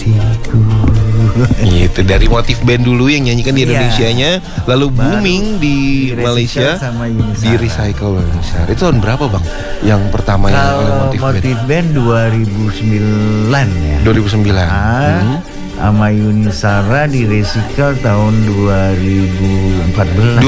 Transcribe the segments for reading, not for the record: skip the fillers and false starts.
hatiku. Itu dari Motif Band dulu yang nyanyikan di Indonesianya, lalu booming di Malaysia, sama Yuni di recycle Yuni Shara. Itu tahun berapa bang? Yang pertama yang oleh Motif Band 2009 ya. 2009. Sama Yuni Shara di recycle tahun 2014.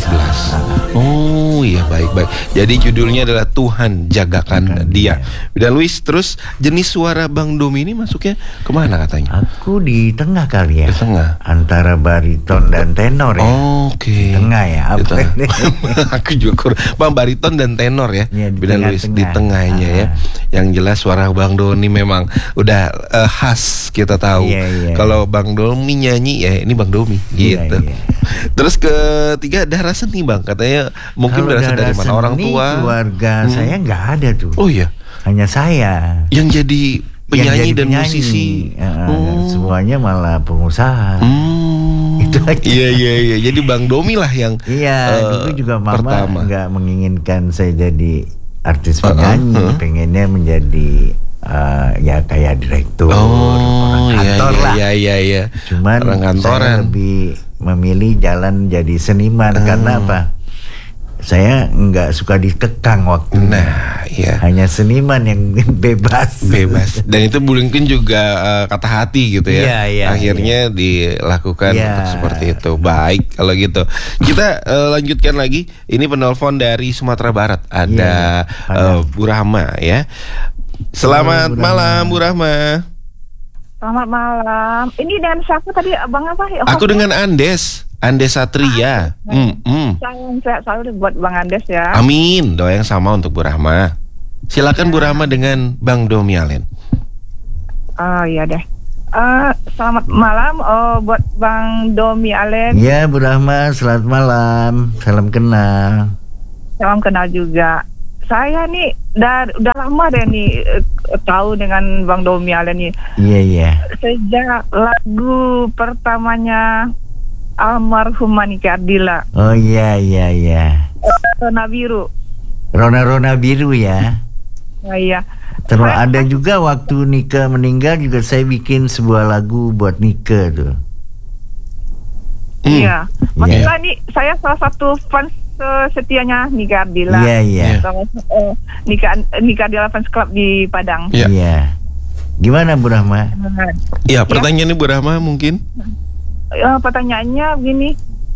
Oh iya, baik. Jadi judulnya adalah Tuhan Jagakan Dia. Dan Luis, terus jenis suara Bang Domi ini masuknya kemana katanya? Aku di tengah kali ya. Di tengah. Antara bariton dan tenor ya. Oke. Di tengah ya. Aku juga kurang. Bang, bariton dan tenor ya. Dan Luis di tengahnya ya. Yang jelas suara Bang Doni memang udah khas, kita tahu. Kalau Bang Domi nyanyi ya ini Bang Domi gitu. Terus ketiga darah seni bang, katanya mungkin berasal dari mana, orang tua? Keluarga saya nggak ada tuh. Oh iya. Hanya saya yang jadi penyanyi dan musisi. Semuanya malah pengusaha. Itu aja. Iya. Jadi Bang Domi lah yang dulu juga mama nggak menginginkan saya jadi artis penyanyi, pengennya menjadi ya kayak direktur, orang kantor lah. Iya. Cuman saya lebih memilih jalan jadi seniman karena apa? Saya nggak suka dikekang waktu. Nah, iya. Hanya seniman yang bebas. Dan itu mungkin juga kata hati gitu ya. Akhirnya dilakukan untuk seperti itu. Baik kalau gitu. Kita lanjutkan lagi. Ini penelpon dari Sumatera Barat. Ada Bu Rahma ya. Selamat malam Bu Rahma. Selamat malam. Ini dengan siapa tadi abang apa? Aku dengan Andes Satria. Sehat selalu buat Bang Andes ya. Amin. Doa yang sama untuk Bu Rahma. Silakan Bu Rahma dengan Bang Domi Alen. Oh iya deh. Selamat malam buat Bang Domi Alen. Ya Bu Rahma, selamat malam. Salam kenal. Salam kenal juga. Saya nih udah lama deh nih tahu dengan Bang Domi Alen nih. Iya. Sejak lagu pertamanya almarhum Nika Ardila. Oh iya. Rona Biru. Rona Biru ya. Oh, iya. Terus ada juga waktu Nika meninggal juga saya bikin sebuah lagu buat Nika tuh. Iya. Maksudnya nih saya salah satu fans setianya Nika Ardila. Iya. Nika Ardila Fans Club di Padang. Iya. Gimana Bu Rahma? Iya, pertanyaannya Bu Rahma mungkin? Pertanyaannya begini,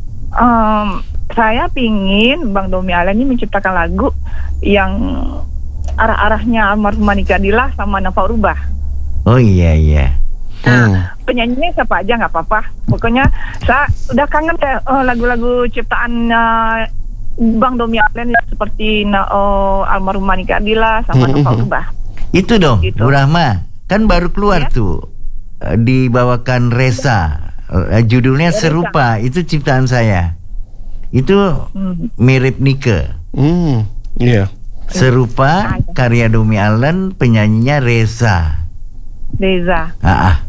saya pingin Bang Domi Alen ini menciptakan lagu yang arah-arahnya almarhum Nika Ardila sama Nova Rubah. Oh iya. Penyanyinya siapa aja nggak apa-apa. Pokoknya saya udah kangen lagu-lagu ciptaan Bang Domi Alen seperti almarhum Nika Ardila sama Nova Rubah. Itu dong gitu. Bu Rahma, kan baru keluar tuh dibawakan Reza. Judulnya serupa, itu ciptaan saya. Itu mirip Nika. Iya. Serupa karya Domi Alen, penyanyinya Reza.